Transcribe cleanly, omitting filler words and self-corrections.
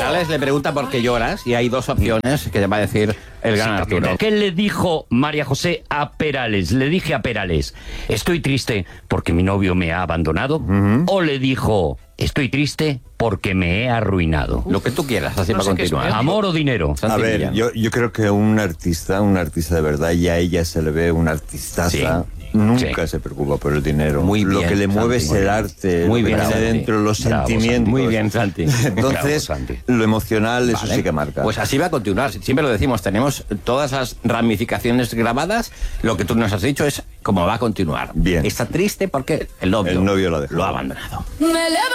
Perales le pregunta por qué lloras y hay dos opciones que va a decir el gran Arturo. ¿Qué le dijo María José a Perales? Le dije a Perales, estoy triste porque mi novio me ha abandonado. O le dijo, estoy triste porque me he arruinado. Lo que tú quieras, así No para sé qué es continuar. peor. ¿Amor o dinero? A Santi ver, Millán. yo creo que un artista de verdad, y a ella se le ve una artistaza, Sí. nunca Sí. se preocupa por el dinero. Muy Lo bien, que le mueve Santi, es muy el bien. arte, Muy lo que bien, tiene Santi. dentro, los Bravo, sentimientos. Muy bien, Santi. Entonces, Bravo, Santi. lo emocional, eso Vale. sí que marca. Pues así va a continuar. Siempre lo decimos, tenemos todas las ramificaciones grabadas. Lo que tú nos has dicho es cómo va a continuar. Bien. Está triste porque el novio El novio lo ha dejado. lo ha abandonado. Me levanto